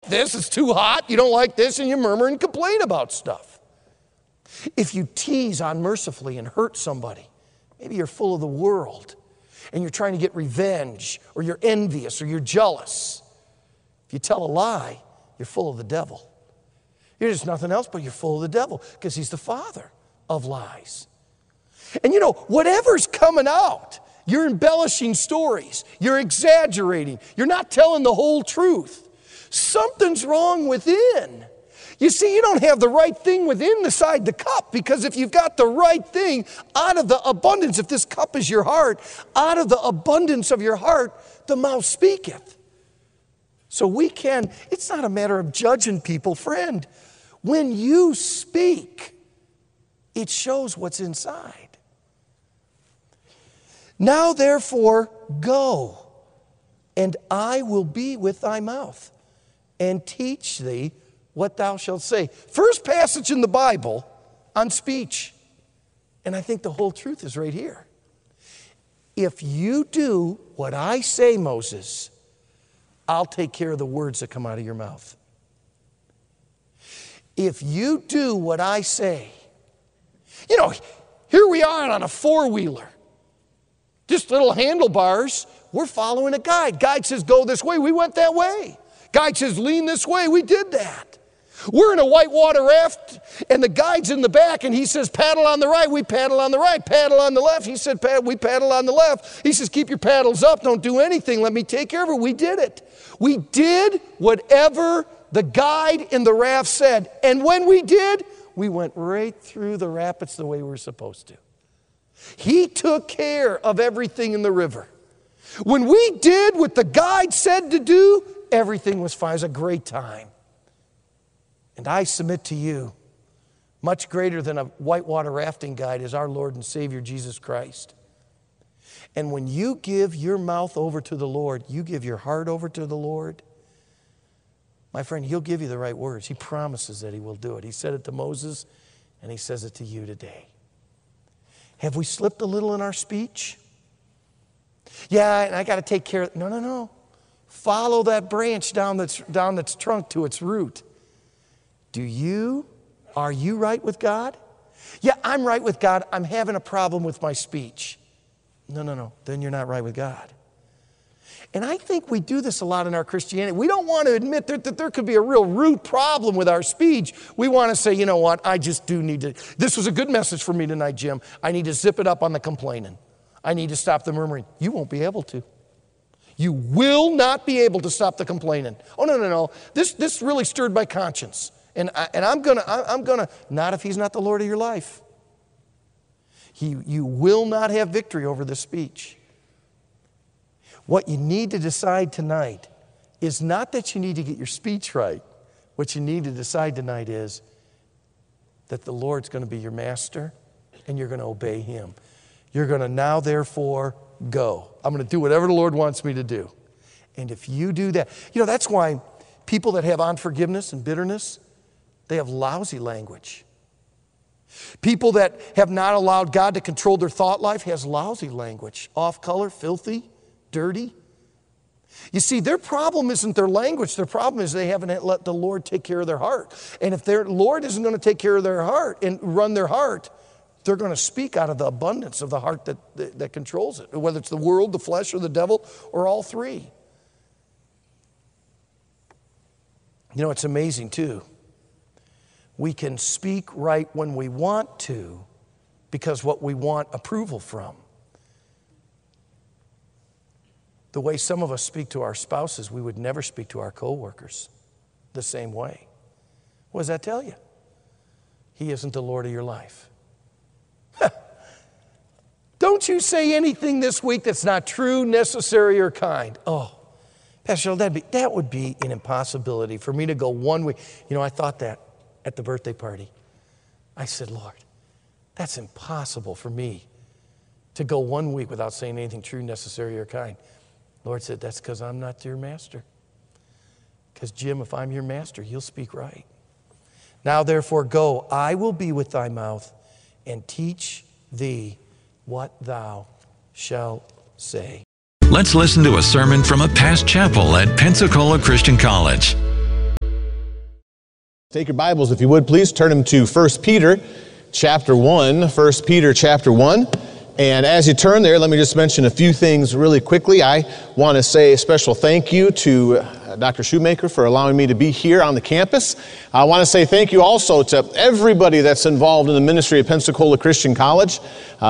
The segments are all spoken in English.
this, it's too hot, you don't like this, and you murmur and complain about stuff. If you tease unmercifully and hurt somebody, maybe you're full of the world, and you're trying to get revenge, or you're envious, or you're jealous. If you tell a lie, you're full of the devil. You're just nothing else, but you're full of the devil, because he's the father of lies. And you know, whatever's coming out, you're embellishing stories, you're exaggerating, you're not telling the whole truth. Something's wrong within. You see, you don't have the right thing within inside the cup, because if you've got the right thing, out of the abundance, if this cup is your heart, out of the abundance of your heart, the mouth speaketh. So it's not a matter of judging people, friend. When you speak, it shows what's inside. Now therefore go, and I will be with thy mouth, and teach thee what thou shalt say. First passage in the Bible on speech. And I think the whole truth is right here. If you do what I say, Moses, I'll take care of the words that come out of your mouth. If you do what I say, you know, here we are on a four-wheeler. Just little handlebars. We're following a guide. Guide says, go this way. We went that way. Guide says, lean this way. We did that. We're in a whitewater raft, and the guide's in the back, and he says, paddle on the right. We paddle on the right. Paddle on the left. He said, we paddle on the left. He says, keep your paddles up. Don't do anything. Let me take care of it. We did it. We did whatever the guide in the raft said. And when we did, we went right through the rapids the way we were supposed to. He took care of everything in the river. When we did what the guide said to do, everything was fine. It was a great time. And I submit to you, much greater than a whitewater rafting guide is our Lord and Savior, Jesus Christ. And when you give your mouth over to the Lord, you give your heart over to the Lord, my friend, He'll give you the right words. He promises that He will do it. He said it to Moses, and He says it to you today. Have we slipped a little in our speech? Yeah, and I got to take care of it. No. Follow that branch down its trunk to its root. Are you right with God? Yeah, I'm right with God. I'm having a problem with my speech. No. Then you're not right with God. And I think we do this a lot in our Christianity. We don't want to admit that there could be a real root problem with our speech. We want to say, you know what, I just do need to. This was a good message for me tonight, Jim. I need to zip it up on the complaining. I need to stop the murmuring. You won't be able to. You will not be able to stop the complaining. Oh, no. This really stirred my conscience. And I'm gonna, not if He's not the Lord of your life. You will not have victory over this speech. What you need to decide tonight is not that you need to get your speech right. What you need to decide tonight is that the Lord's going to be your master and you're going to obey Him. You're going to now, therefore, go. I'm going to do whatever the Lord wants me to do. And if you do that, that's why people that have unforgiveness and bitterness, they have lousy language. People that have not allowed God to control their thought life has lousy language. Off color, filthy, dirty. You see, their problem isn't their language. Their problem is they haven't let the Lord take care of their heart. And if their Lord isn't going to take care of their heart and run their heart, they're going to speak out of the abundance of the heart that controls it, whether it's the world, the flesh, or the devil, or all three. It's amazing too. We can speak right when we want to because what we want approval from. The way some of us speak to our spouses, we would never speak to our coworkers the same way. What does that tell you? He isn't the Lord of your life. Don't you say anything this week that's not true, necessary, or kind. Oh, Pastor, that would be an impossibility for me to go 1 week. I thought that at the birthday party. I said, Lord, that's impossible for me to go 1 week without saying anything true, necessary, or kind. Lord said, that's because I'm not your master. Because, Jim, if I'm your master, you'll speak right. Now, therefore, go. I will be with thy mouth and teach thee what thou shalt say. Let's listen to a sermon from a past chapel at Pensacola Christian College. Take your Bibles, if you would, please. Turn them to 1 Peter chapter 1. 1 Peter chapter 1. And as you turn there, let me just mention a few things really quickly. I want to say a special thank you to Dr. Shoemaker for allowing me to be here on the campus. I want to say thank you also to everybody that's involved in the ministry of Pensacola Christian College.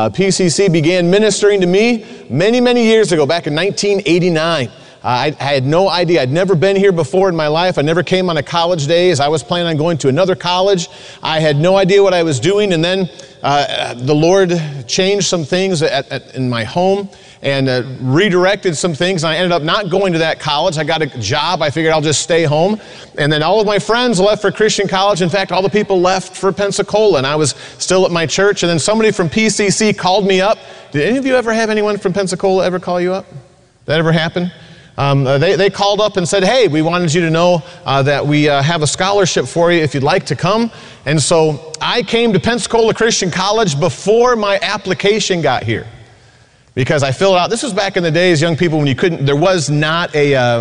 PCC began ministering to me many, many years ago, back in 1989. I had no idea. I'd never been here before in my life. I never came on a college days. I was planning on going to another college. I had no idea what I was doing. And then the Lord changed some things in my home and redirected some things. And I ended up not going to that college. I got a job. I figured I'll just stay home. And then all of my friends left for Christian college. In fact, all the people left for Pensacola. And I was still at my church. And then somebody from PCC called me up. Did any of you ever have anyone from Pensacola ever call you up? That ever happen? They called up and said, hey, we wanted you to know that we have a scholarship for you if you'd like to come. And so I came to Pensacola Christian College before my application got here, because I filled out. This was back in the days, young people, when there was not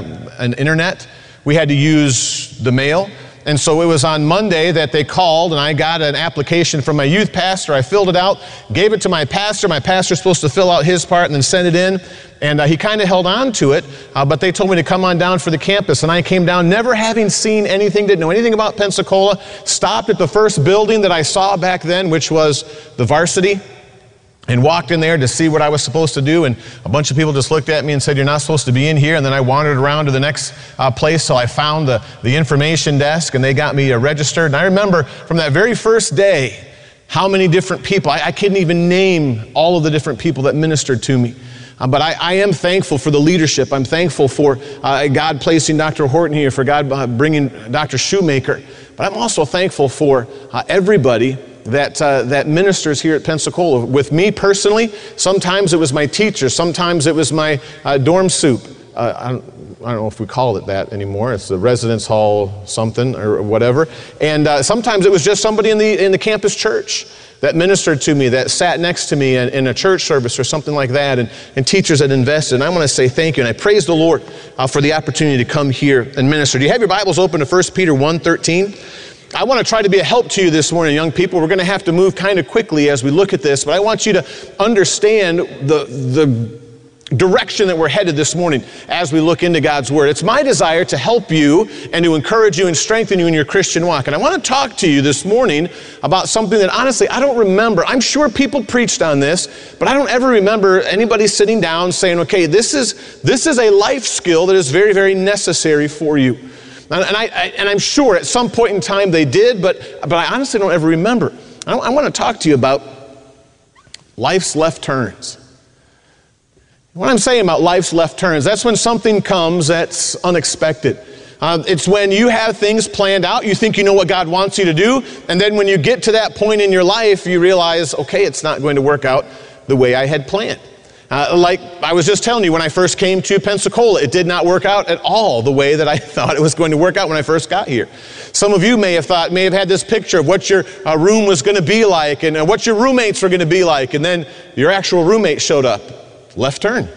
an internet. We had to use the mail. And so it was on Monday that they called, and I got an application from my youth pastor. I filled it out, gave it to my pastor. My pastor's supposed to fill out his part and then send it in. And he kind of held on to it, but they told me to come on down for the campus. And I came down, never having seen anything, didn't know anything about Pensacola. Stopped at the first building that I saw back then, which was the Varsity, and walked in there to see what I was supposed to do. And a bunch of people just looked at me and said, you're not supposed to be in here. And then I wandered around to the next place till I found the information desk, and they got me registered. And I remember from that very first day how many different people, I couldn't even name all of the different people that ministered to me. But I am thankful for the leadership. I'm thankful for God placing Dr. Horton here, for God bringing Dr. Shoemaker. But I'm also thankful for everybody that ministers here at Pensacola. With me personally, sometimes it was my teacher, sometimes it was my dorm soup. I don't know if we call it that anymore. It's the residence hall something or whatever. And sometimes it was just somebody in the campus church that ministered to me, that sat next to me in a church service or something like that, and teachers that invested. And I want to say thank you, and I praise the Lord for the opportunity to come here and minister. Do you have your Bibles open to 1 Peter 1:13? I want to try to be a help to you this morning, young people. We're going to have to move kind of quickly as we look at this, but I want you to understand the direction that we're headed this morning as we look into God's Word. It's my desire to help you and to encourage you and strengthen you in your Christian walk. And I want to talk to you this morning about something that honestly I don't remember. I'm sure people preached on this, but I don't ever remember anybody sitting down saying, okay, this is a life skill that is very, very necessary for you. And I'm sure at some point in time they did, but I honestly don't ever remember. I want to talk to you about life's left turns. What I'm saying about life's left turns, that's when something comes that's unexpected. It's when you have things planned out, you think you know what God wants you to do, and then when you get to that point in your life, you realize, okay, it's not going to work out the way I had planned. Like I was just telling you, when I first came to Pensacola, it did not work out at all the way that I thought it was going to work out when I first got here. Some of you may have had this picture of what your room was going to be like and what your roommates were going to be like, and then your actual roommate showed up. Left turn.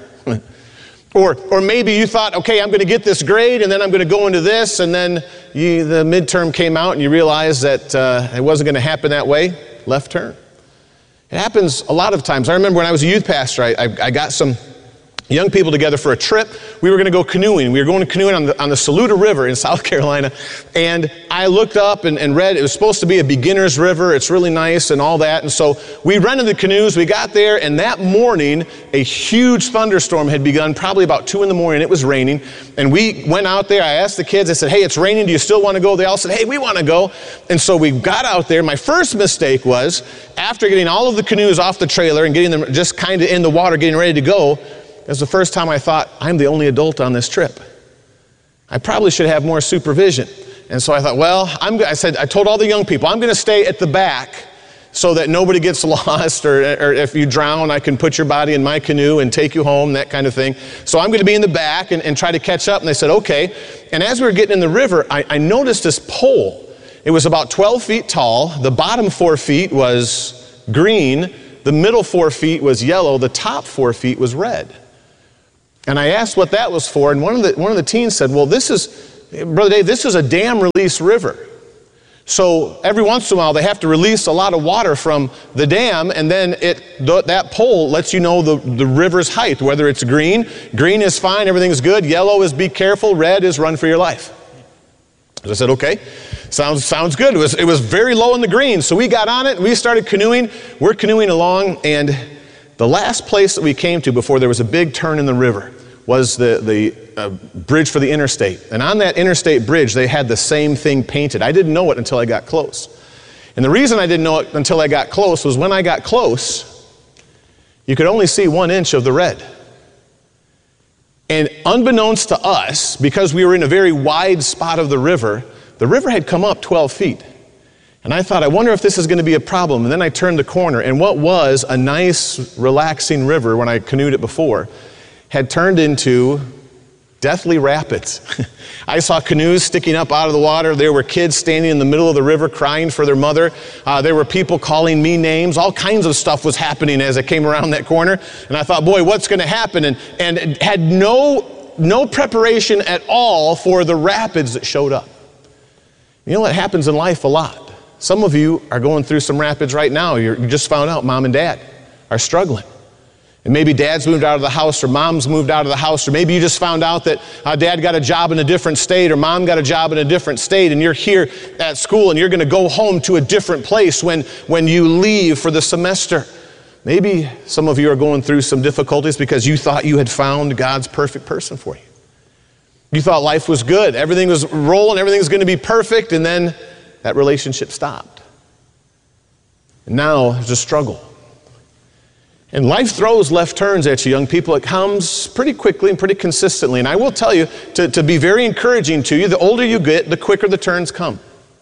Or maybe you thought, okay, I'm going to get this grade, and then I'm going to go into this, and then the midterm came out, and you realized that it wasn't going to happen that way. Left turn. It happens a lot of times. I remember when I was a youth pastor, I got some young people together for a trip. We were going to go canoeing. We were going to canoeing on the Saluda River in South Carolina. And I looked up and read it was supposed to be a beginner's river. It's really nice and all that. And so we rented the canoes. We got there, and that morning, a huge thunderstorm had begun, probably about 2 in the morning. It was raining. And we went out there. I asked the kids, I said, hey, it's raining. Do you still want to go? They all said, hey, we want to go. And so we got out there. My first mistake was, after getting all of the canoes off the trailer and getting them just kind of in the water, getting ready to go, it was the first time I thought, I'm the only adult on this trip. I probably should have more supervision. And so I thought, well, I told all the young people, I'm going to stay at the back so that nobody gets lost, or if you drown, I can put your body in my canoe and take you home, that kind of thing. So I'm going to be in the back and try to catch up. And they said, okay. And as we were getting in the river, I noticed this pole. It was about 12 feet tall. The bottom 4 feet was green. The middle 4 feet was yellow. The top 4 feet was red. And I asked what that was for, and one of the teens said, well, Brother Dave, this is a dam release river. So every once in a while, they have to release a lot of water from the dam, and then that pole lets you know the river's height, whether it's green. Green is fine, everything's good. Yellow is be careful. Red is run for your life. I said, okay, sounds good. It was very low in the green, so we got on it, and we started canoeing. We're canoeing along, and the last place that we came to before there was a big turn in the river was the bridge for the interstate. And on that interstate bridge, they had the same thing painted. I didn't know it until I got close. And the reason I didn't know it until I got close was when I got close, you could only see 1 inch of the red. And unbeknownst to us, because we were in a very wide spot of the river had come up 12 feet. And I thought, I wonder if this is going to be a problem. And then I turned the corner, and what was a nice, relaxing river when I canoed it before had turned into deathly rapids. I saw canoes sticking up out of the water. There were kids standing in the middle of the river crying for their mother. There were people calling me names. All kinds of stuff was happening as I came around that corner. And I thought, boy, what's going to happen? And had no preparation at all for the rapids that showed up. You know what happens in life a lot? Some of you are going through some rapids right now. You just found out mom and dad are struggling. And maybe dad's moved out of the house, or mom's moved out of the house, or maybe you just found out that dad got a job in a different state, or mom got a job in a different state, and you're here at school and you're going to go home to a different place when you leave for the semester. Maybe some of you are going through some difficulties because you thought you had found God's perfect person for you. You thought life was good, everything was rolling, everything was going to be perfect, and then that relationship stopped. And now there's a struggle. And life throws left turns at you, young people. It comes pretty quickly and pretty consistently. And I will tell you, to be very encouraging to you, the older you get, the quicker the turns come.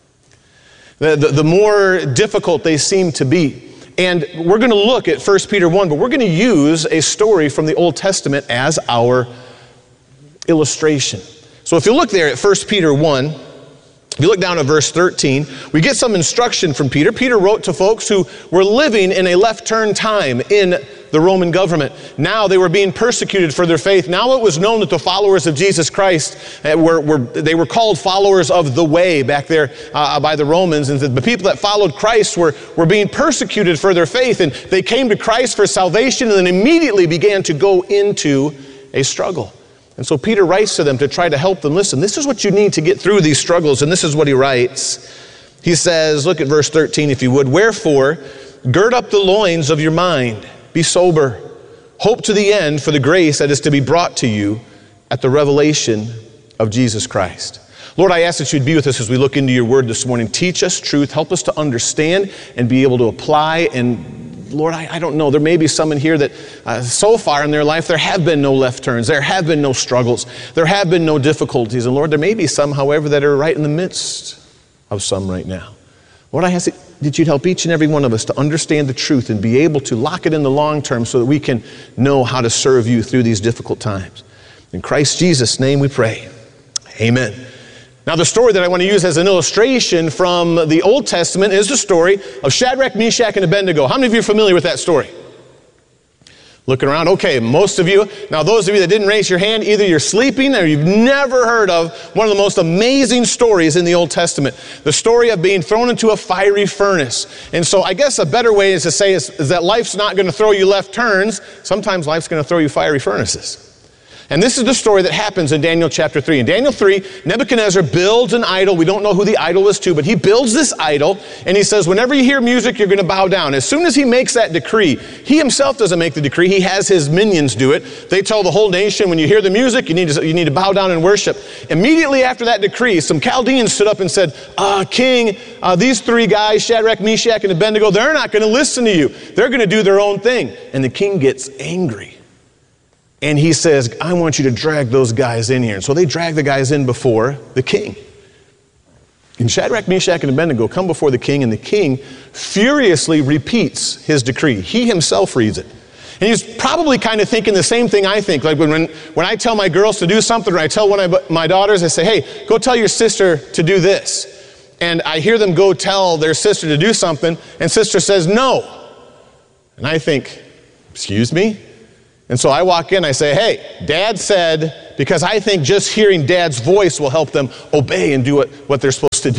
The more difficult they seem to be. And we're going to look at 1 Peter 1, but we're going to use a story from the Old Testament as our illustration. So if you look there at 1 Peter 1, if you look down at verse 13, we get some instruction from Peter. Peter wrote to folks who were living in a left-turn time in the Roman government. Now they were being persecuted for their faith. Now it was known that the followers of Jesus Christ were called followers of the way back there by the Romans. And the people that followed Christ were being persecuted for their faith. And they came to Christ for salvation and then immediately began to go into a struggle. And so Peter writes to them to try to help them. Listen, this is what you need to get through these struggles. And this is what he writes. He says, look at verse 13 if you would. Wherefore, gird up the loins of your mind. Be sober. Hope to the end for the grace that is to be brought to you at the revelation of Jesus Christ. Lord, I ask that you'd be with us as we look into your word this morning. Teach us truth. Help us to understand and be able to apply. And Lord, I don't know. There may be some in here that so far in their life, there have been no left turns. There have been no struggles. There have been no difficulties. And Lord, there may be some, however, that are right in the midst of some right now. Lord, I ask that you'd help each and every one of us to understand the truth and be able to lock it in the long term so that we can know how to serve you through these difficult times. In Christ Jesus' name we pray. Amen. Now, the story that I want to use as an illustration from the Old Testament is the story of Shadrach, Meshach, and Abednego. How many of you are familiar with that story? Looking around, okay, most of you. Now, those of you that didn't raise your hand, either you're sleeping or you've never heard of one of the most amazing stories in the Old Testament. The story of being thrown into a fiery furnace. And so I guess a better way is to say is that life's not going to throw you left turns. Sometimes life's going to throw you fiery furnaces. And this is the story that happens in Daniel chapter 3. In Daniel 3, Nebuchadnezzar builds an idol. We don't know who the idol was to, but he builds this idol, and he says, whenever you hear music, you're going to bow down. As soon as he makes that decree, he himself doesn't make the decree. He has his minions do it. They tell the whole nation, when you hear the music, you need to bow down and worship. Immediately after that decree, some Chaldeans stood up and said, King, these three guys, Shadrach, Meshach, and Abednego, they're not going to listen to you. They're going to do their own thing. And the king gets angry. And he says, I want you to drag those guys in here. And so they drag the guys in before the king. And Shadrach, Meshach, and Abednego come before the king, and the king furiously repeats his decree. He himself reads it. And he's probably kind of thinking the same thing I think. Like when I tell my girls to do something, or I tell one of my daughters, I say, hey, go tell your sister to do this. And I hear them go tell their sister to do something, and sister says no. And I think, excuse me? And so I walk in, I say, hey, Dad said, because I think just hearing Dad's voice will help them obey and do what they're supposed to do.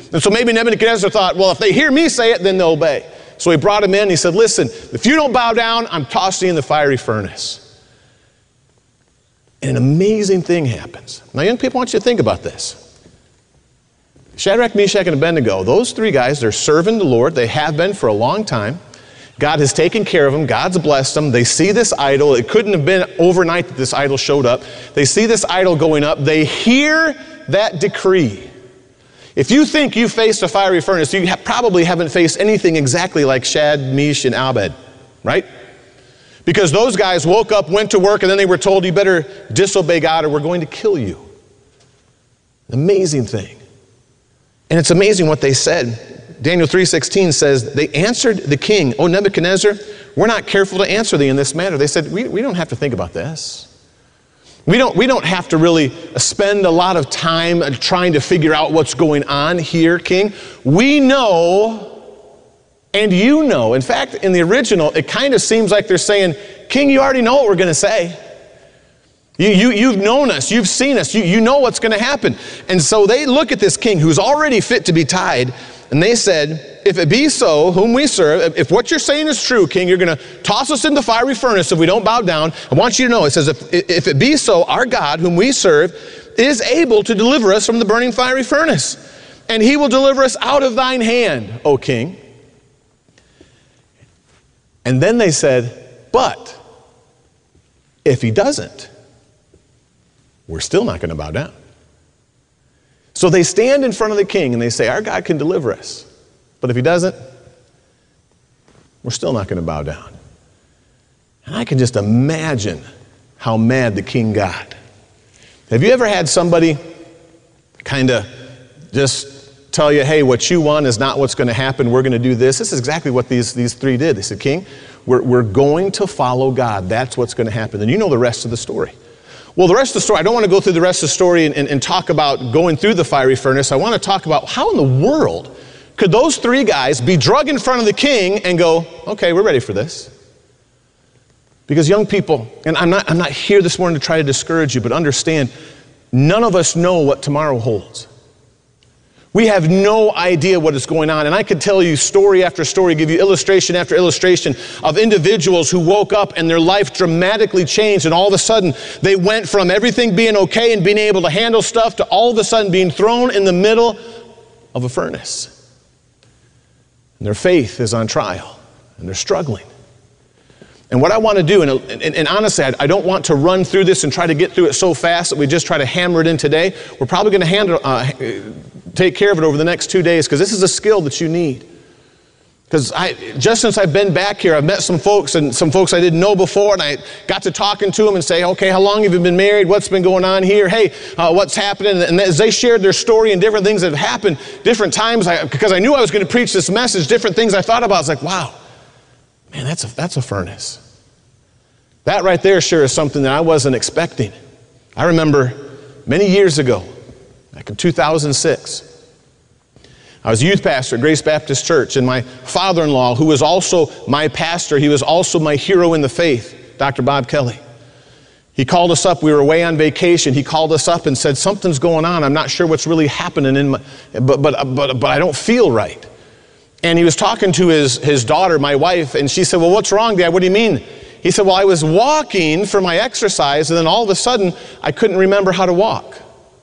And so maybe Nebuchadnezzar thought, well, if they hear me say it, then they'll obey. So he brought him in and he said, listen, if you don't bow down, I'm tossing you in the fiery furnace. And an amazing thing happens. Now, young people, I want you to think about this. Shadrach, Meshach, and Abednego, those three guys, they're serving the Lord. They have been for a long time. God has taken care of them. God's blessed them. They see this idol. It couldn't have been overnight that this idol showed up. They see this idol going up. They hear that decree. If you think you faced a fiery furnace, you probably haven't faced anything exactly like Shad, Mesh, and Abed, right? Because those guys woke up, went to work, and then they were told, you better disobey God or we're going to kill you. An amazing thing. And it's amazing what they said. Daniel 3:16 says, they answered the king, O Nebuchadnezzar, we're not careful to answer thee in this matter. They said, we don't have to think about this. We don't have to really spend a lot of time trying to figure out what's going on here, king. We know, and you know. In fact, in the original, it kind of seems like they're saying, king, you already know what we're going to say. You've known us. You've seen us. You know what's going to happen. And so they look at this king who's already fit to be tied, and they said, if it be so, whom we serve, if what you're saying is true, king, you're going to toss us in the fiery furnace if we don't bow down. I want you to know, it says, if it be so, our God, whom we serve, is able to deliver us from the burning fiery furnace. And he will deliver us out of thine hand, O king. And then they said, but if he doesn't, we're still not going to bow down. So they stand in front of the king and they say, our God can deliver us. But if he doesn't, we're still not going to bow down. And I can just imagine how mad the king got. Have you ever had somebody kind of just tell you, hey, what you want is not what's going to happen. We're going to do this. This is exactly what these three did. They said, king, we're going to follow God. That's what's going to happen. And you know the rest of the story. Well, the rest of the story, I don't want to go through the rest of the story and talk about going through the fiery furnace. I want to talk about how in the world could those three guys be drug in front of the king and go, okay, we're ready for this. Because young people, and I'm not here this morning to try to discourage you, but understand, none of us know what tomorrow holds. We have no idea what is going on. And I could tell you story after story, give you illustration after illustration of individuals who woke up and their life dramatically changed. And all of a sudden, they went from everything being okay and being able to handle stuff to all of a sudden being thrown in the middle of a furnace. And their faith is on trial and they're struggling. And what I want to do, and honestly, I don't want to run through this and try to get through it so fast that we just try to hammer it in today. We're probably going to take care of it over the next 2 days because this is a skill that you need. Because just since I've been back here, I've met some folks and some folks I didn't know before, and I got to talking to them and say, okay, how long have you been married? What's been going on here? Hey, what's happening? And as they shared their story and different things that have happened, different times, because I knew I was going to preach this message, different things I thought about, I was like, wow. Man, that's a furnace. That right there sure is something that I wasn't expecting. I remember many years ago, back in 2006, I was youth pastor at Grace Baptist Church, and my father-in-law, who was also my pastor, he was also my hero in the faith, Dr. Bob Kelly. He called us up. We were away on vacation. He called us up and said, something's going on. I'm not sure what's really happening, but I don't feel right. And he was talking to his daughter, my wife, and she said, well, what's wrong, Dad? What do you mean? He said, well, I was walking for my exercise, and then all of a sudden, I couldn't remember how to walk.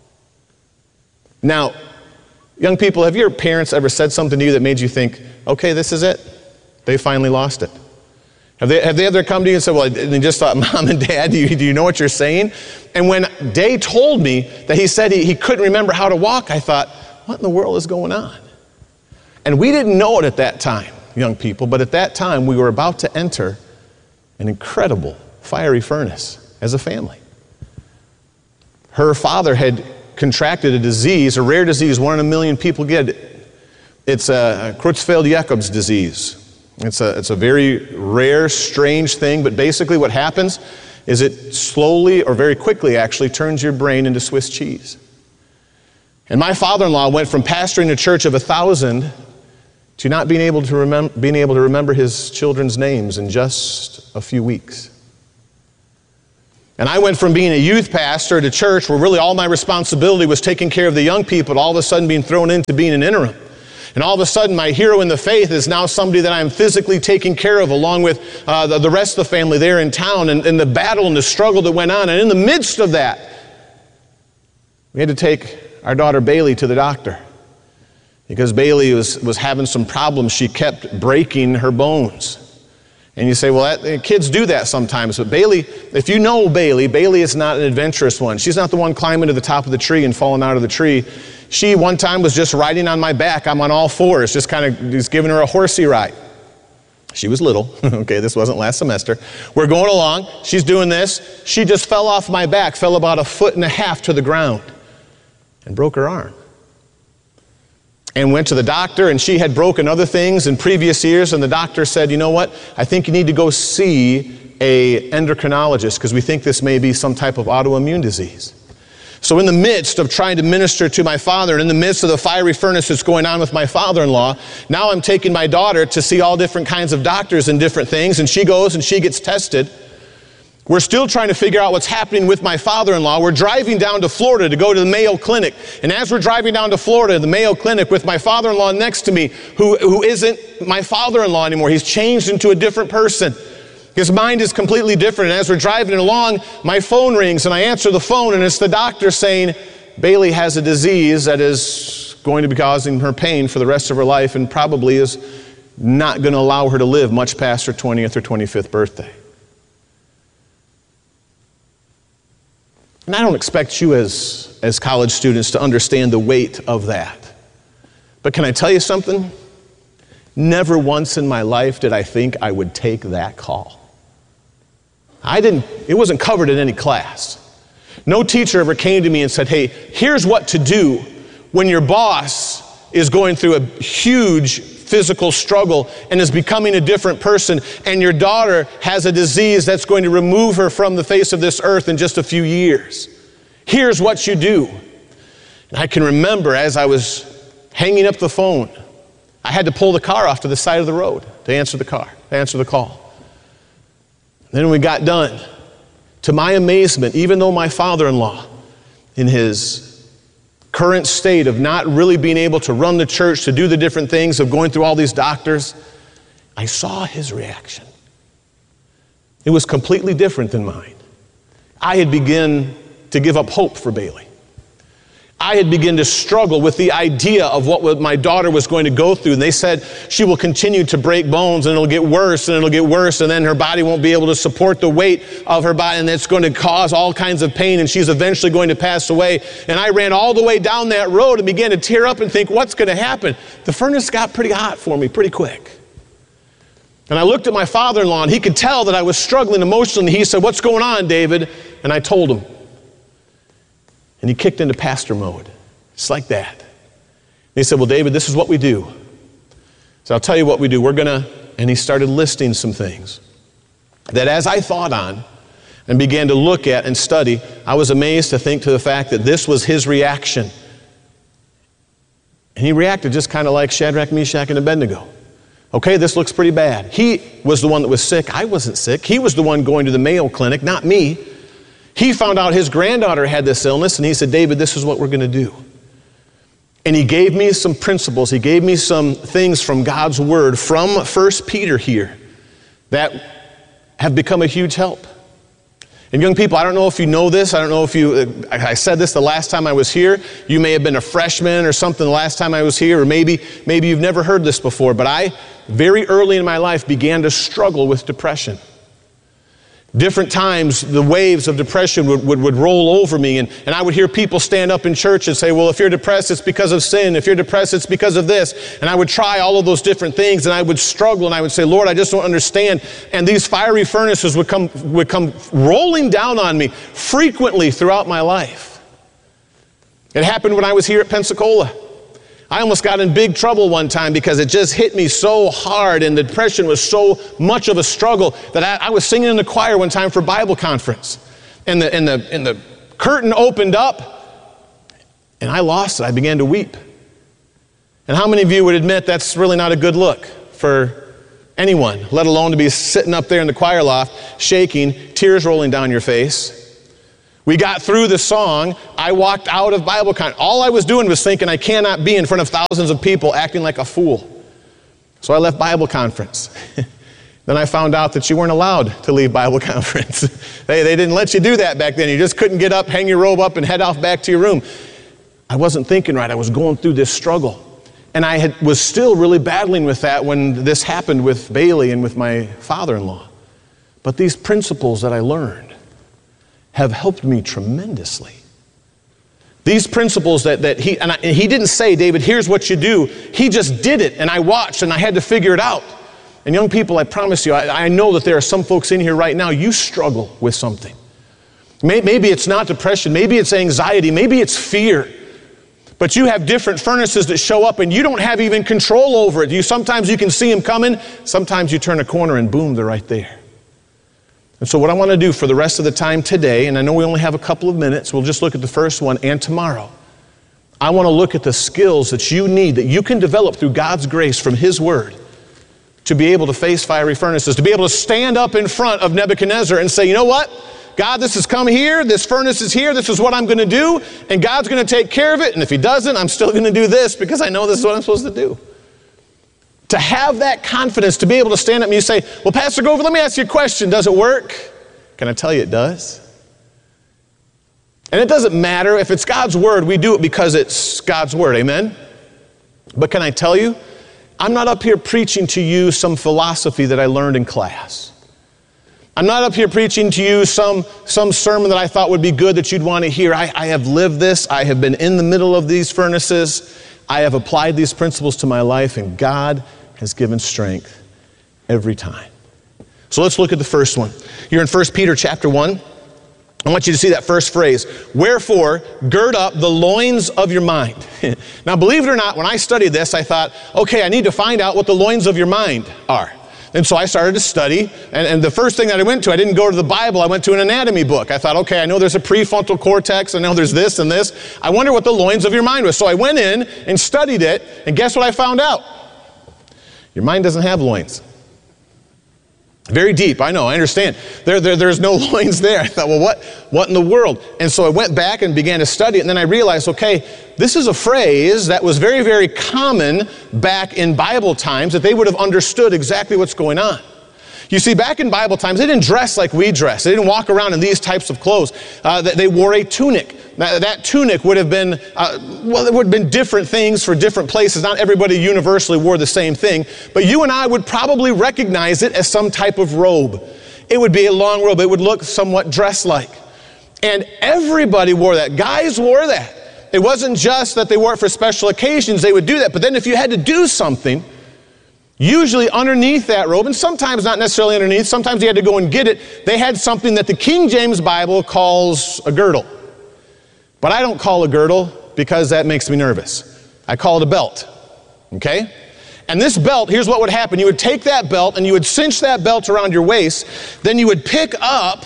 Now, young people, have your parents ever said something to you that made you think, okay, this is it? They finally lost it. Have they ever come to you and said, well, they just thought, Mom and Dad, do you know what you're saying? And when Day told me that he said he couldn't remember how to walk, I thought, what in the world is going on? And we didn't know it at that time, young people, but at that time we were about to enter an incredible fiery furnace as a family. Her father had contracted a disease, a rare disease, 1 in a million people get it. It's a Creutzfeldt-Jakob's disease. It's a very rare, strange thing, but basically what happens is it slowly, or very quickly actually, turns your brain into Swiss cheese. And my father-in-law went from pastoring a church of 1,000 to not being able to remember his children's names in just a few weeks. And I went from being a youth pastor at a church where really all my responsibility was taking care of the young people to all of a sudden being thrown into being an interim. And all of a sudden my hero in the faith is now somebody that I'm physically taking care of along with the rest of the family there in town, and the battle and the struggle that went on. And in the midst of that, we had to take our daughter Bailey to the doctor because Bailey was having some problems. She kept breaking her bones. And you say, well, kids do that sometimes. But Bailey, if you know Bailey is not an adventurous one. She's not the one climbing to the top of the tree and falling out of the tree. She one time was just riding on my back. I'm on all fours, just giving her a horsey ride. She was little. Okay, this wasn't last semester. We're going along. She's doing this. She just fell off my back, fell about 1.5 feet to the ground, and broke her arm. And went to the doctor, and she had broken other things in previous years, and the doctor said, you know what, I think you need to go see an endocrinologist because we think this may be some type of autoimmune disease. So in the midst of trying to minister to my father, and in the midst of the fiery furnace that's going on with my father-in-law, now I'm taking my daughter to see all different kinds of doctors and different things, and she goes and she gets tested. We're still trying to figure out what's happening with my father-in-law. We're driving down to Florida to go to the Mayo Clinic. And as we're driving down to Florida, the Mayo Clinic, with my father-in-law next to me, who isn't my father-in-law anymore. He's changed into a different person. His mind is completely different. And as we're driving along, my phone rings and I answer the phone, and it's the doctor saying, Bailey has a disease that is going to be causing her pain for the rest of her life and probably is not going to allow her to live much past her 20th or 25th birthday. And I don't expect you as college students to understand the weight of that. But can I tell you something? Never once in my life did I think I would take that call. It wasn't covered in any class. No teacher ever came to me and said, hey, here's what to do when your boss is going through a huge physical struggle and is becoming a different person, and your daughter has a disease that's going to remove her from the face of this earth in just a few years. Here's what you do. And I can remember as I was hanging up the phone, I had to pull the car off to the side of the road to answer the call. Then when we got done, to my amazement, even though my father-in-law, in his current state of not really being able to run the church, to do the different things of going through all these doctors, I saw his reaction. It was completely different than mine. I had begun to give up hope for Bailey. I had begun to struggle with the idea of what my daughter was going to go through. And they said she will continue to break bones, and it'll get worse, and it'll get worse, and then her body won't be able to support the weight of her body, and it's going to cause all kinds of pain, and she's eventually going to pass away. And I ran all the way down that road and began to tear up and think, what's going to happen? The furnace got pretty hot for me pretty quick. And I looked at my father-in-law, and he could tell that I was struggling emotionally. He said, what's going on, David? And I told him. And he kicked into pastor mode, just like that. And he said, well, David, this is what we do. So I'll tell you what we do. And he started listing some things that as I thought on and began to look at and study, I was amazed to think to the fact that this was his reaction. And he reacted just kind of like Shadrach, Meshach, and Abednego. Okay, this looks pretty bad. He was the one that was sick. I wasn't sick. He was the one going to the Mayo Clinic, not me. He found out his granddaughter had this illness, and he said, David, this is what we're going to do. And he gave me some principles. He gave me some things from God's Word, from 1 Peter here, that have become a huge help. And young people, I don't know if you know this. I don't know if I said this the last time I was here. You may have been a freshman or something the last time I was here, or maybe you've never heard this before. But I, very early in my life, began to struggle with depression. Different times, the waves of depression would roll over me, and I would hear people stand up in church and say, well, if you're depressed, it's because of sin. If you're depressed, it's because of this. And I would try all of those different things, and I would struggle, and I would say, Lord, I just don't understand. And these fiery furnaces would come rolling down on me frequently throughout my life. It happened when I was here at Pensacola. I almost got in big trouble one time because it just hit me so hard, and the depression was so much of a struggle that I was singing in the choir one time for Bible conference. And the curtain opened up, and I lost it. I began to weep. And how many of you would admit that's really not a good look for anyone, let alone to be sitting up there in the choir loft, shaking, tears rolling down your face? We got through the song. I walked out of Bible conference. All I was doing was thinking, I cannot be in front of thousands of people acting like a fool. So I left Bible conference. Then I found out that you weren't allowed to leave Bible conference. They didn't let you do that back then. You just couldn't get up, hang your robe up, and head off back to your room. I wasn't thinking right. I was going through this struggle. And I was still really battling with that when this happened with Bailey and with my father-in-law. But these principles that I learned have helped me tremendously. These principles that he didn't say, David, here's what you do. He just did it, and I watched, and I had to figure it out. And young people, I promise you, I know that there are some folks in here right now, you struggle with something. Maybe it's not depression, maybe it's anxiety, maybe it's fear. But you have different furnaces that show up and you don't have even control over it. Sometimes you can see them coming, sometimes you turn a corner and boom, they're right there. And so what I want to do for the rest of the time today, and I know we only have a couple of minutes, we'll just look at the first one and tomorrow. I want to look at the skills that you need, that you can develop through God's grace from His Word to be able to face fiery furnaces, to be able to stand up in front of Nebuchadnezzar and say, you know what? God, this has come here, this furnace is here, this is what I'm going to do, and God's going to take care of it, and if He doesn't, I'm still going to do this because I know this is what I'm supposed to do. To have that confidence, to be able to stand up and you say, well, Pastor Gover, let me ask you a question. Does it work? Can I tell you it does? And it doesn't matter. If it's God's Word, we do it because it's God's Word, amen? But can I tell you, I'm not up here preaching to you some philosophy that I learned in class. I'm not up here preaching to you some sermon that I thought would be good that you'd want to hear. I have lived this. I have been in the middle of these furnaces. I have applied these principles to my life, and God has given strength every time. So let's look at the first one. You're in 1 Peter chapter 1. I want you to see that first phrase. Wherefore, gird up the loins of your mind. Now, believe it or not, when I studied this, I thought, okay, I need to find out what the loins of your mind are. And so I started to study, and the first thing that I went to, I didn't go to the Bible, I went to an anatomy book. I thought, okay, I know there's a prefrontal cortex, I know there's this and this. I wonder what the loins of your mind was. So I went in and studied it, and guess what I found out? Your mind doesn't have loins. Very deep, I know, I understand. There's no loins there. I thought, well, what in the world? And so I went back and began to study it, and then I realized, okay, this is a phrase that was very, very common back in Bible times, that they would have understood exactly what's going on. You see, back in Bible times, they didn't dress like we dress. They didn't walk around in these types of clothes. They wore a tunic. That tunic would have been, it would have been different things for different places. Not everybody universally wore the same thing, but you and I would probably recognize it as some type of robe. It would be a long robe. It would look somewhat dress-like. And everybody wore that. Guys wore that. It wasn't just that they wore it for special occasions. They would do that. But then if you had to do something, usually underneath that robe, and sometimes not necessarily underneath, sometimes you had to go and get it, they had something that the King James Bible calls a girdle. But I don't call a girdle because that makes me nervous. I call it a belt, okay? And this belt, here's what would happen. You would take that belt and you would cinch that belt around your waist, then you would pick up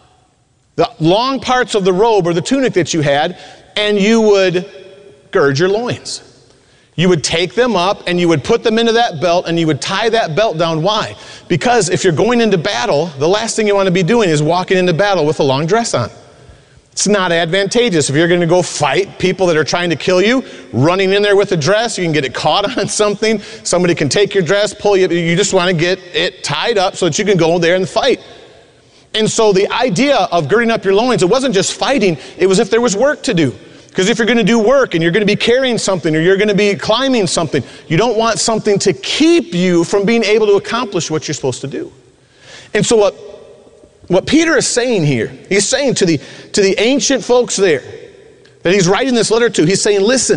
the long parts of the robe or the tunic that you had, and you would gird your loins. You would take them up and you would put them into that belt and you would tie that belt down. Why? Because if you're going into battle, the last thing you want to be doing is walking into battle with a long dress on. It's not advantageous. If you're going to go fight people that are trying to kill you, running in there with a dress, you can get it caught on something. Somebody can take your dress, pull you. You just want to get it tied up so that you can go there and fight. And so the idea of girding up your loins, it wasn't just fighting, it was if there was work to do. Because if you're going to do work and you're going to be carrying something or you're going to be climbing something, you don't want something to keep you from being able to accomplish what you're supposed to do. And so what Peter is saying here, he's saying to the ancient folks there that he's writing this letter to, he's saying, listen,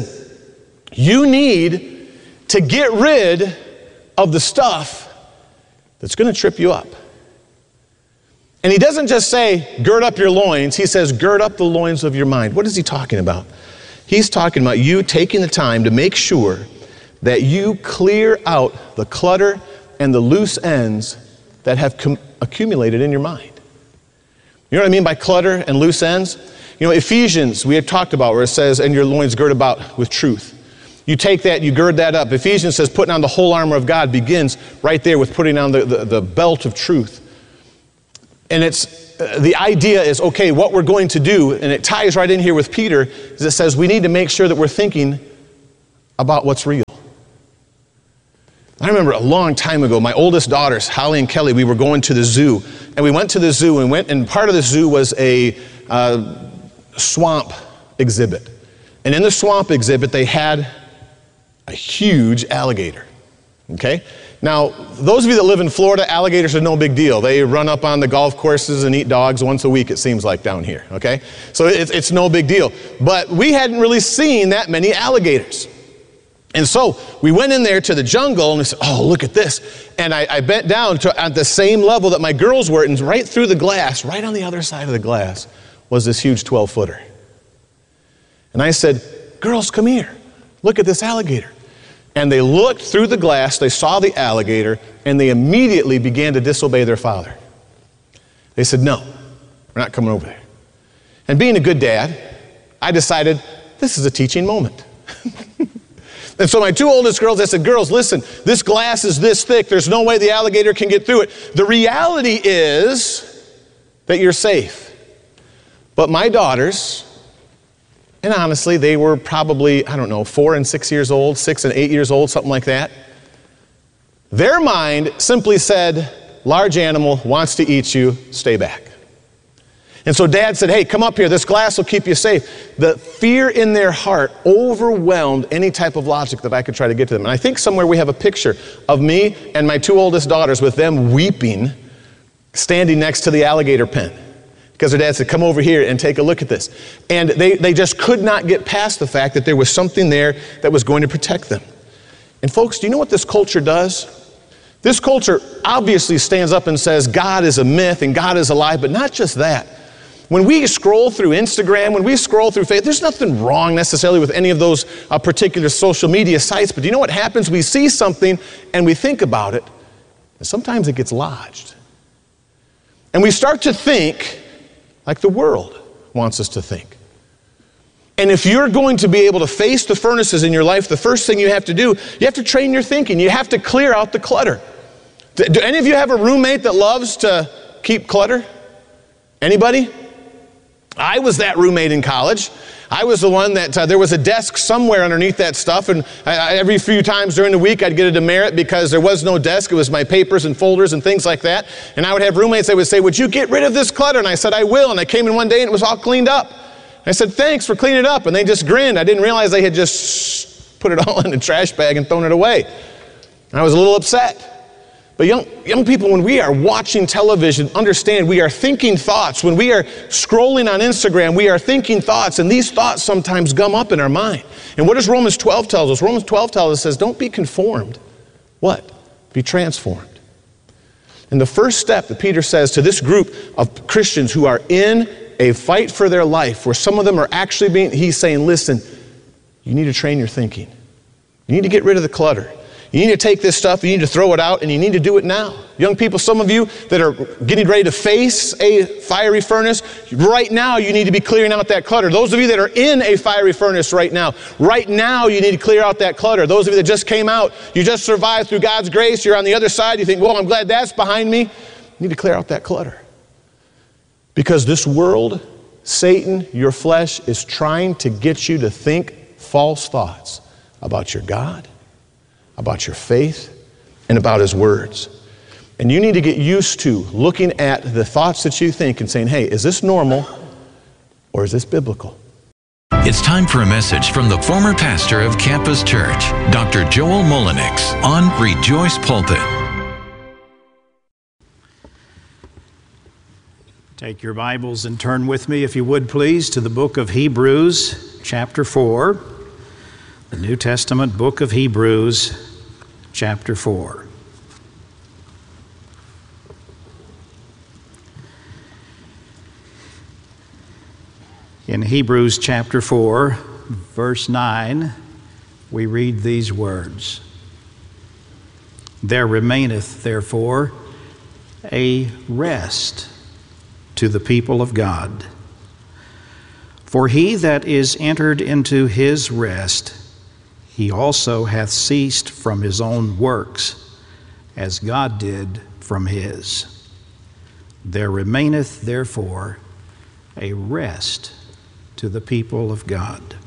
you need to get rid of the stuff that's going to trip you up. And he doesn't just say, gird up your loins. He says, gird up the loins of your mind. What is he talking about? He's talking about you taking the time to make sure that you clear out the clutter and the loose ends that have accumulated in your mind. You know what I mean by clutter and loose ends? You know, Ephesians, we had talked about where it says, and your loins girt about with truth. You take that, you gird that up. Ephesians says, putting on the whole armor of God begins right there with putting on the belt of truth. And the idea is, okay, what we're going to do, and it ties right in here with Peter, is it says we need to make sure that we're thinking about what's real. I remember a long time ago, my oldest daughters, Holly and Kelly, we were going to the zoo. And we went to the zoo and part of the zoo was a swamp exhibit. And in the swamp exhibit, they had a huge alligator. Okay? Now, those of you that live in Florida, alligators are no big deal. They run up on the golf courses and eat dogs once a week, it seems like, down here. Okay? So it's no big deal. But we hadn't really seen that many alligators. And so we went in there to the jungle and we said, oh, look at this. And I bent down at the same level that my girls were, and right through the glass, right on the other side of the glass, was this huge 12-footer. And I said, girls, come here. Look at this alligator. And they looked through the glass, they saw the alligator, and they immediately began to disobey their father. They said, no, we're not coming over there. And being a good dad, I decided this is a teaching moment. And so my two oldest girls, I said, girls, listen, this glass is this thick. There's no way the alligator can get through it. The reality is that you're safe. But my daughters, and honestly, they were probably, 4 and 6 years old, 6 and 8 years old, something like that. Their mind simply said, large animal wants to eat you, stay back. And so Dad said, hey, come up here. This glass will keep you safe. The fear in their heart overwhelmed any type of logic that I could try to get to them. And I think somewhere we have a picture of me and my two oldest daughters with them weeping, standing next to the alligator pen. Because their dad said, come over here and take a look at this. And they just could not get past the fact that there was something there that was going to protect them. And folks, do you know what this culture does? This culture obviously stands up and says God is a myth and God is a lie, but not just that. When we scroll through Instagram, when we scroll through Facebook, there's nothing wrong necessarily with any of those particular social media sites, but do you know what happens? We see something and we think about it, and sometimes it gets lodged. And we start to think like the world wants us to think. And if you're going to be able to face the furnaces in your life, the first thing you have to do, you have to train your thinking. You have to clear out the clutter. Do any of you have a roommate that loves to keep clutter? Anybody? I was that roommate in college. I was the one that there was a desk somewhere underneath that stuff, and every few times during the week I'd get a demerit because there was no desk. It was my papers and folders and things like that. And I would have roommates that would say, would you get rid of this clutter? And I said, I will. And I came in one day and it was all cleaned up. I said, thanks for cleaning it up. And they just grinned. I didn't realize they had just put it all in a trash bag and thrown it away. And I was a little upset. But young people, when we are watching television, understand we are thinking thoughts. When we are scrolling on Instagram, we are thinking thoughts, and these thoughts sometimes gum up in our mind. And what does Romans 12 tell us? Romans 12 tells us, says, don't be conformed. What? Be transformed. And the first step that Peter says to this group of Christians who are in a fight for their life, where some of them are actually he's saying, listen, you need to train your thinking. You need to get rid of the clutter. You need to take this stuff, you need to throw it out, and you need to do it now. Young people, some of you that are getting ready to face a fiery furnace, right now you need to be clearing out that clutter. Those of you that are in a fiery furnace right now you need to clear out that clutter. Those of you that just came out, you just survived through God's grace, you're on the other side, you think, well, I'm glad that's behind me. You need to clear out that clutter. Because this world, Satan, your flesh, is trying to get you to think false thoughts about your God, about your faith, and about His words. And you need to get used to looking at the thoughts that you think and saying, hey, is this normal or is this biblical? It's time for a message from the former pastor of Campus Church, Dr. Joel Mullenix, on Rejoice Pulpit. Take your Bibles and turn with me, if you would please, to the book of Hebrews, chapter 4. The New Testament book of Hebrews, chapter 4. In Hebrews chapter 4, verse 9, we read these words. There remaineth, therefore, a rest to the people of God. For he that is entered into his rest, he also hath ceased from his own works, as God did from his. There remaineth therefore a rest to the people of God.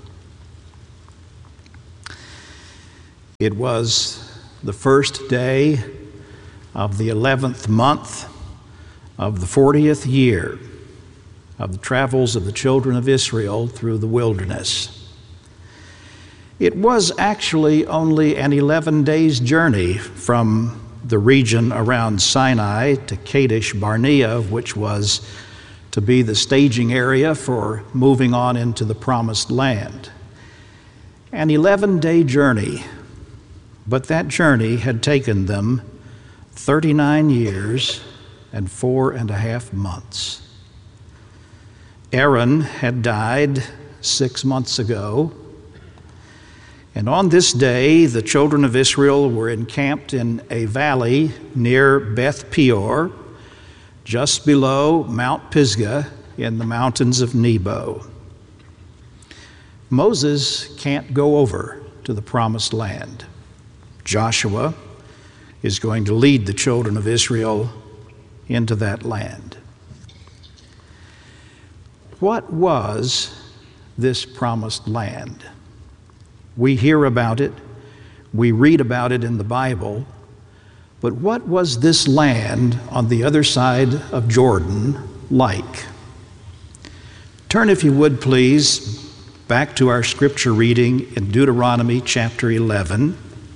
It was the first day of the 11th month of the 40th year of the travels of the children of Israel through the wilderness. It was actually only an 11 days journey from the region around Sinai to Kadesh Barnea, which was to be the staging area for moving on into the Promised Land. An 11-day journey, but that journey had taken them 39 years and 4.5 months. Aaron had died 6 months ago, and on this day the children of Israel were encamped in a valley near Beth Peor, just below Mount Pisgah in the mountains of Nebo. Moses can't go over to the Promised Land. Joshua is going to lead the children of Israel into that land. What was this Promised Land? We hear about it, we read about it in the Bible, but what was this land on the other side of Jordan like? Turn, if you would please, back to our scripture reading in Deuteronomy chapter 11.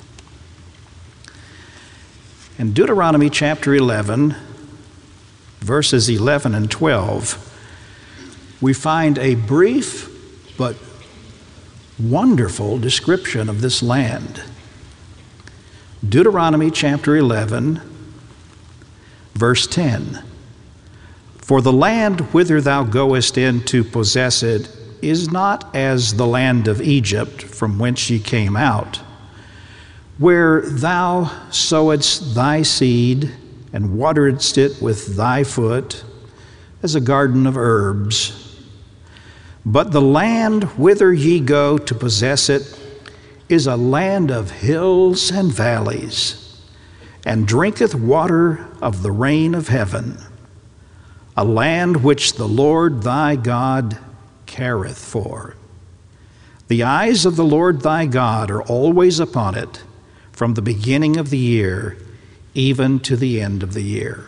In Deuteronomy chapter 11, verses 11 and 12, we find a brief but wonderful description of this land. Deuteronomy chapter 11, verse 10. For the land whither thou goest in to possess it is not as the land of Egypt from whence ye came out, where thou sowedst thy seed and wateredst it with thy foot as a garden of herbs. But the land whither ye go to possess it is a land of hills and valleys, and drinketh water of the rain of heaven, a land which the Lord thy God careth for. The eyes of the Lord thy God are always upon it, from the beginning of the year even to the end of the year.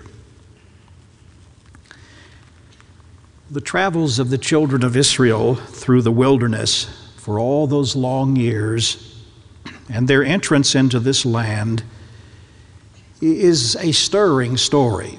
The travels of the children of Israel through the wilderness for all those long years and their entrance into this land is a stirring story.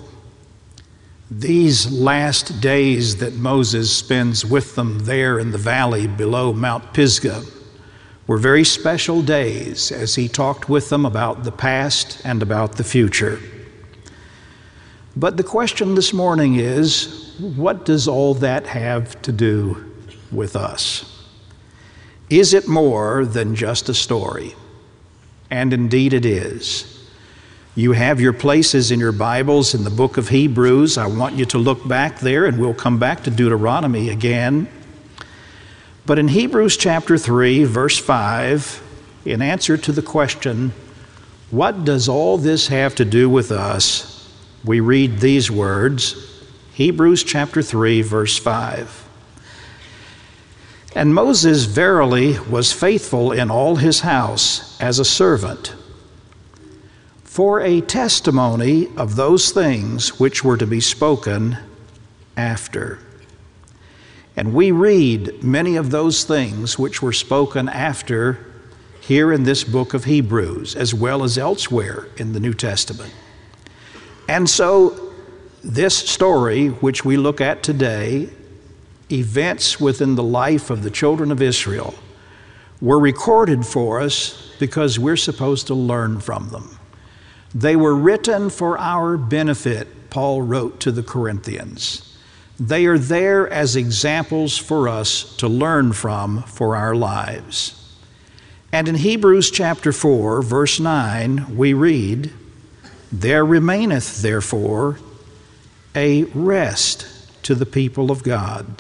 These last days that Moses spends with them there in the valley below Mount Pisgah were very special days as he talked with them about the past and about the future. But the question this morning is, what does all that have to do with us? Is it more than just a story? And indeed it is. You have your places in your Bibles in the book of Hebrews. I want you to look back there, and we'll come back to Deuteronomy again. But in Hebrews chapter 3, verse 5, in answer to the question, what does all this have to do with us? We read these words, Hebrews chapter 3, verse 5. And Moses verily was faithful in all his house as a servant, for a testimony of those things which were to be spoken after. And we read many of those things which were spoken after here in this book of Hebrews, as well as elsewhere in the New Testament. And so this story, which we look at today, events within the life of the children of Israel, were recorded for us because we're supposed to learn from them. They were written for our benefit, Paul wrote to the Corinthians. They are there as examples for us to learn from for our lives. And in Hebrews chapter 4, verse 9, we read, There remaineth therefore a rest to the people of God.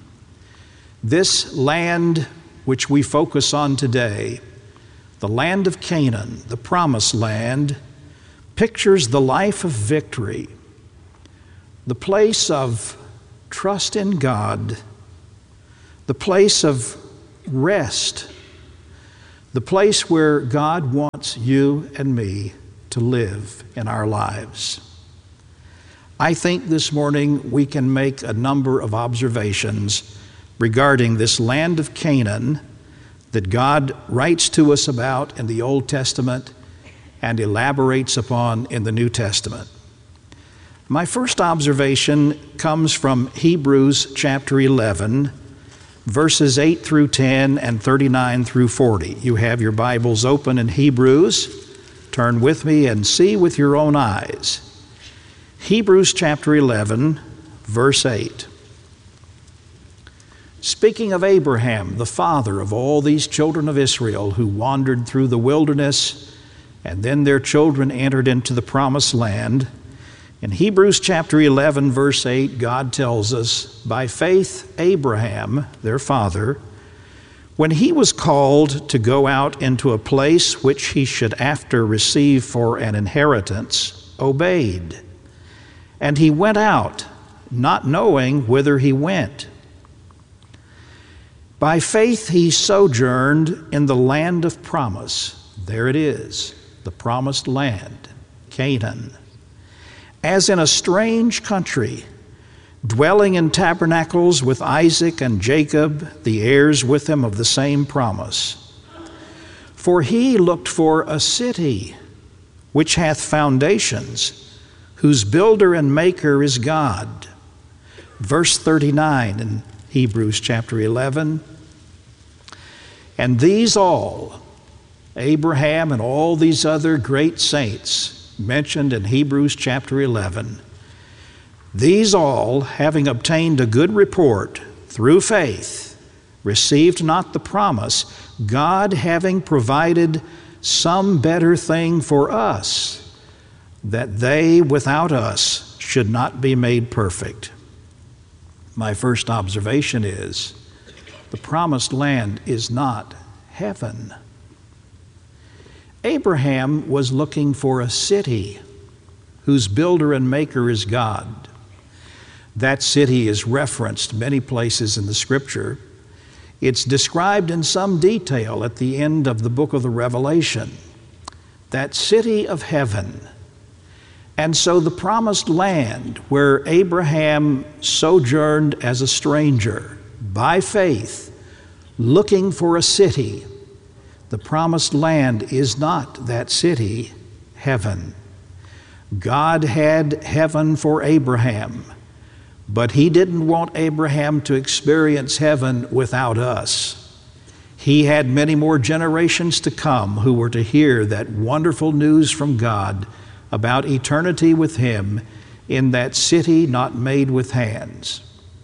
This land which we focus on today, the land of Canaan, the promised land, pictures the life of victory. the place of trust in God, the place of rest, the place where God wants you and me to live in our lives. I think this morning we can make a number of observations regarding this land of Canaan that God writes to us about in the Old Testament and elaborates upon in the New Testament. My first observation comes from Hebrews chapter 11, verses 8 through 10 and 39 through 40. You have your Bibles open in Hebrews. Turn with me and see with your own eyes. Hebrews chapter 11, verse 8. Speaking of Abraham, the father of all these children of Israel who wandered through the wilderness, and then their children entered into the promised land, in Hebrews chapter 11, verse 8, God tells us, by faith Abraham, their father, when he was called to go out into a place which he should after receive for an inheritance, obeyed. And he went out, not knowing whither he went. By faith he sojourned in the land of promise. There it is, the promised land, Canaan, as in a strange country, dwelling in tabernacles with Isaac and Jacob, the heirs with him of the same promise. For he looked for a city which hath foundations, whose builder and maker is God. Verse 39 in Hebrews chapter 11. And these all, Abraham and all these other great saints mentioned in Hebrews chapter 11, these all, having obtained a good report through faith, received not the promise, God having provided some better thing for us, that they without us should not be made perfect. My first observation is, the promised land is not heaven. Abraham was looking for a city whose builder and maker is God. That city is referenced many places in the Scripture. It's described in some detail at the end of the book of the Revelation. That city of heaven. And so the promised land where Abraham sojourned as a stranger, by faith, looking for a city, the promised land is not that city, heaven. God had heaven for Abraham, but he didn't want Abraham to experience heaven without us. He had many more generations to come who were to hear that wonderful news from God about eternity with him in that city not made with hands.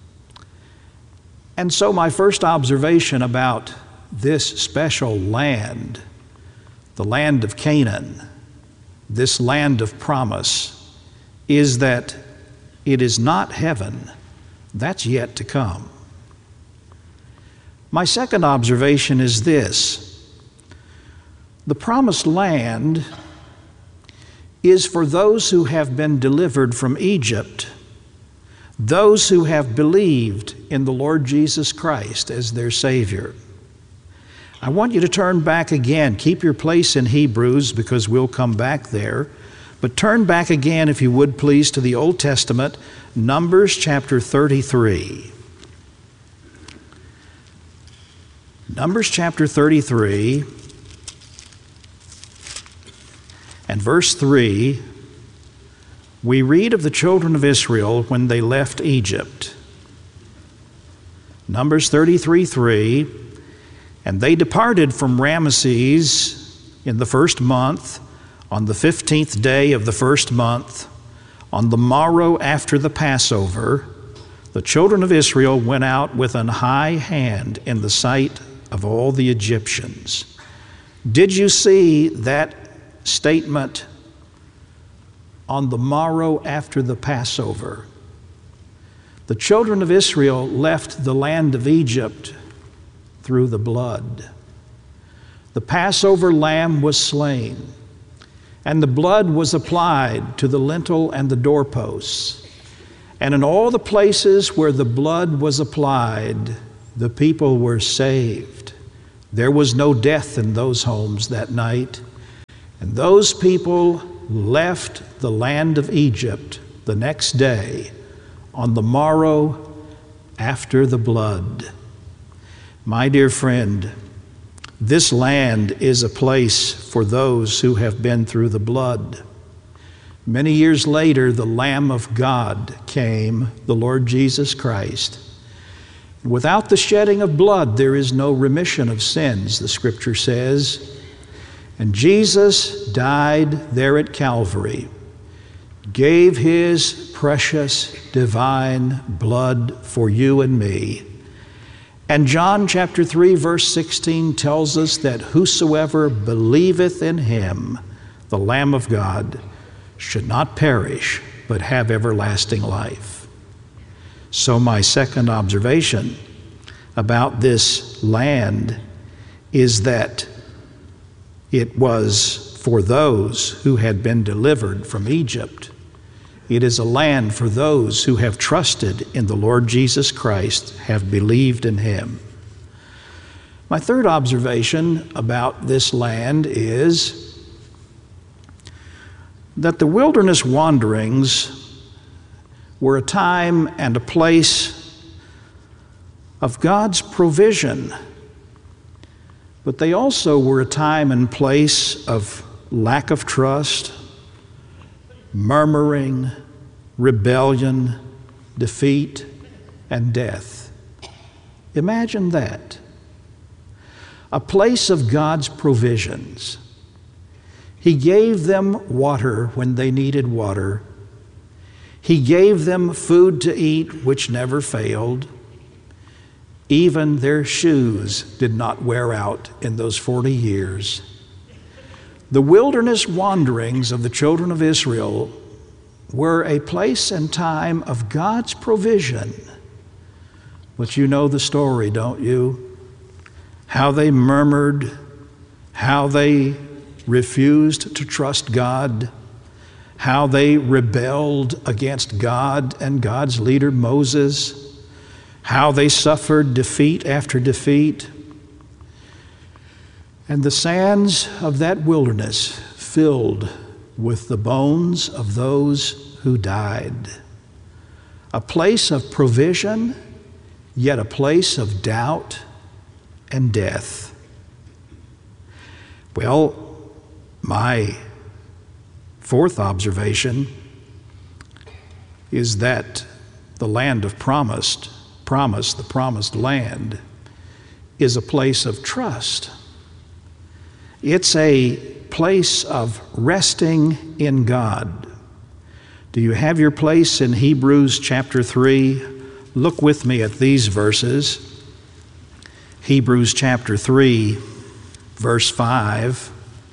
And so my first observation about this special land, the land of Canaan, this land of promise, is that it is not heaven. That's yet to come. My second observation is this: the promised land is for those who have been delivered from Egypt, those who have believed in the Lord Jesus Christ as their Savior. I want you to turn back again. Keep your place in Hebrews because we'll come back there. But turn back again, if you would please, to the Old Testament, Numbers chapter 33. Numbers chapter 33 and verse 3, we read of the children of Israel when they left Egypt. Numbers 33:3, and they departed from Ramesses in the first month, on the 15th day of the first month, on the morrow after the Passover, the children of Israel went out with an high hand in the sight of all the Egyptians. Did you see that statement, on the morrow after the Passover? The children of Israel left the land of Egypt through the blood. The Passover lamb was slain, and the blood was applied to the lintel and the doorposts. And in all the places where the blood was applied, the people were saved. There was no death in those homes that night. And those people left the land of Egypt the next day on the morrow after the blood. My dear friend, this land is a place for those who have been through the blood. Many years later, the Lamb of God came, the Lord Jesus Christ. Without the shedding of blood, there is no remission of sins, the Scripture says. And Jesus died there at Calvary, gave his precious divine blood for you and me. And John chapter 3, verse 16 tells us that whosoever believeth in him, the Lamb of God, should not perish, but have everlasting life. So my second observation about this land is that it was for those who had been delivered from Egypt. It is a land for those who have trusted in the Lord Jesus Christ, have believed in him. My third observation about this land is that the wilderness wanderings were a time and a place of God's provision, but they also were a time and place of lack of trust, murmuring, rebellion, defeat, and death. Imagine that. A place of God's provisions. He gave them water when they needed water. He gave them food to eat, which never failed. Even their shoes did not wear out in those 40 years. The wilderness wanderings of the children of Israel were a place and time of God's provision. But you know the story, don't you? How they murmured, how they refused to trust God, how they rebelled against God and God's leader Moses, how they suffered defeat after defeat. And the sands of that wilderness filled with the bones of those who died. A place of provision, yet a place of doubt and death. Well, my fourth observation is that the land of promise, the promised land, is a place of trust. It's a place of resting in God. Do you have your place in Hebrews chapter 3? Look with me at these verses. Hebrews chapter 3, verse 5.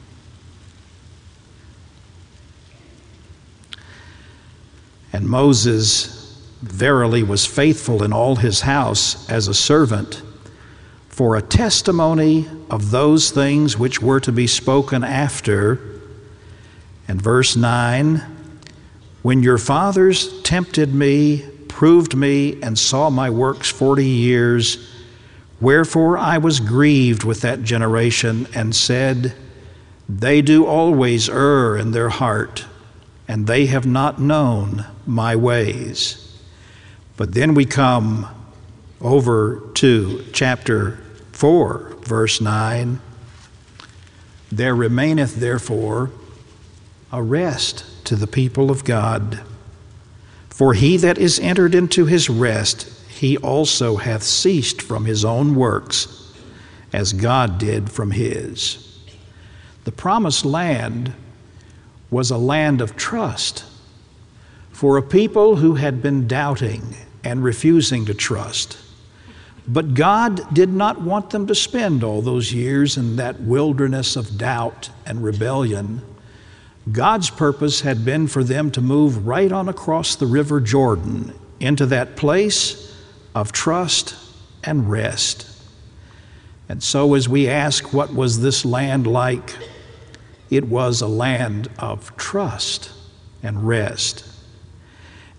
And Moses verily was faithful in all his house as a servant, for a testimony of those things which were to be spoken after. And verse 9, when your fathers tempted me, proved me, and saw my works 40 years, wherefore I was grieved with that generation, and said, they do always err in their heart, and they have not known my ways. But then we come over to chapter 4, verse 9. There remaineth therefore a rest to the people of God. For he that is entered into his rest, he also hath ceased from his own works, as God did from his. The promised land was a land of trust for a people who had been doubting and refusing to trust. But God did not want them to spend all those years in that wilderness of doubt and rebellion. God's purpose had been for them to move right on across the river Jordan into that place of trust and rest. And so as we ask, what was this land like? It was a land of trust and rest.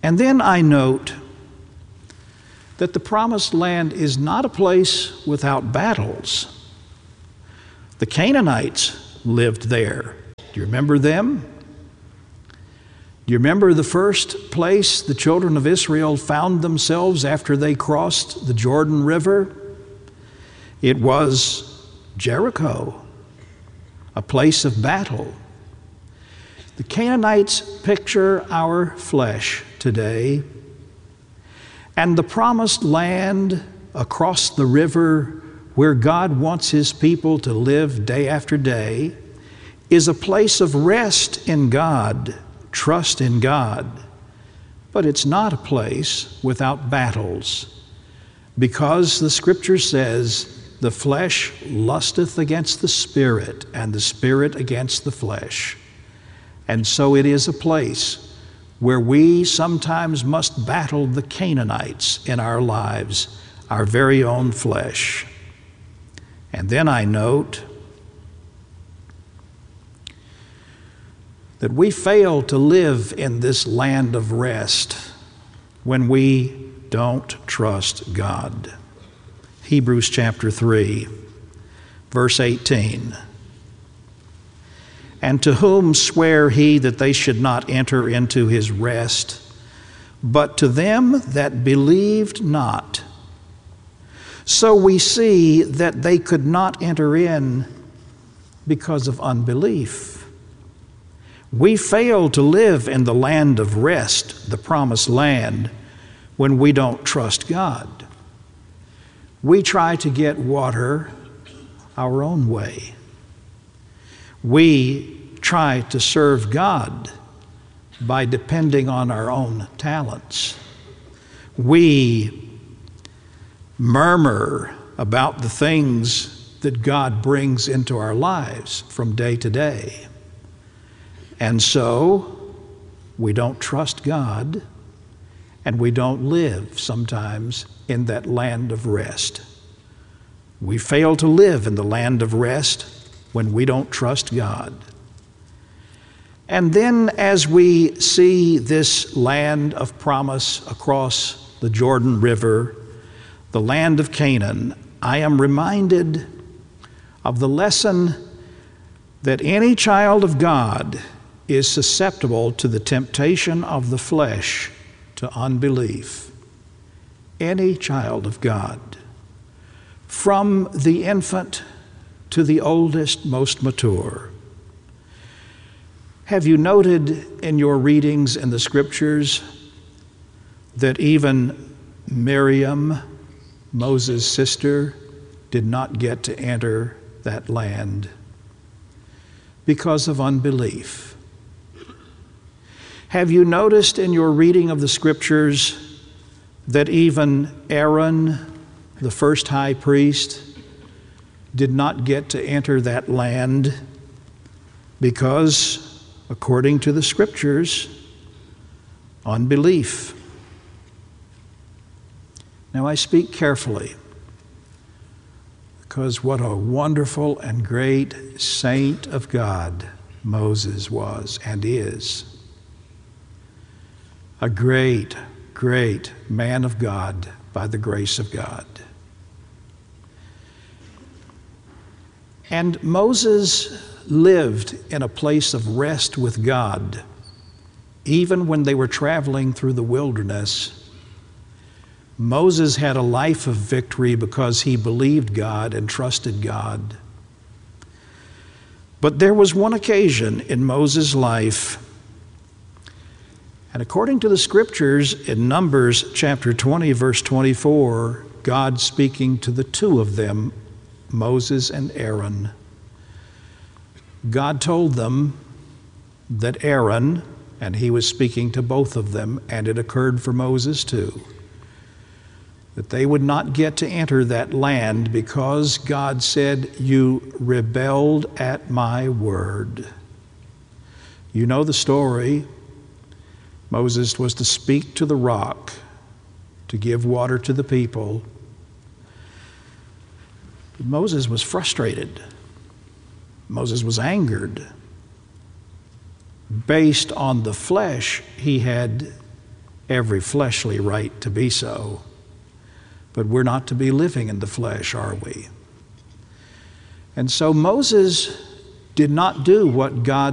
And then I note that the promised land is not a place without battles. The Canaanites lived there. Do you remember them? Do you remember the first place the children of Israel found themselves after they crossed the Jordan River? It was Jericho, a place of battle. The Canaanites picture our flesh today, and the promised land across the river where God wants His people to live day after day is a place of rest in God, trust in God. But it's not a place without battles, because the Scripture says, the flesh lusteth against the Spirit, and the Spirit against the flesh. And so it is a place where we sometimes must battle the Canaanites in our lives, our very own flesh. And then I note that we fail to live in this land of rest when we don't trust God. Hebrews chapter 3, verse 18. And to whom sware he that they should not enter into his rest, but to them that believed not. So we see that they could not enter in because of unbelief. We fail to live in the land of rest, the promised land, when we don't trust God. We try to get water our own way. We try to serve God by depending on our own talents. We murmur about the things that God brings into our lives from day to day. And so we don't trust God, and we don't live sometimes in that land of rest. We fail to live in the land of rest when we don't trust God. And then as we see this land of promise across the Jordan River, the land of Canaan, I am reminded of the lesson that any child of God is susceptible to the temptation of the flesh to unbelief. Any child of God, from the infant to the oldest, most mature. Have you noted in your readings in the Scriptures that even Miriam, Moses' sister, did not get to enter that land because of unbelief? Have you noticed in your reading of the Scriptures that even Aaron, the first high priest, did not get to enter that land because, according to the Scriptures, unbelief? Now I speak carefully, because what a wonderful and great saint of God Moses was and is. A great, great man of God by the grace of God. And Moses lived in a place of rest with God, even when they were traveling through the wilderness. Moses had a life of victory because he believed God and trusted God. But there was one occasion in Moses' life, and according to the Scriptures in Numbers chapter 20, verse 24, God speaking to the two of them, Moses and Aaron, God told them that Aaron, and he was speaking to both of them, and it occurred for Moses too, that they would not get to enter that land because God said, "You rebelled at my word." You know the story. Moses was to speak to the rock to give water to the people. But Moses was frustrated. Moses was angered. Based on the flesh he had every fleshly right to be so. But we're not to be living in the flesh, are we? And so Moses did not do what God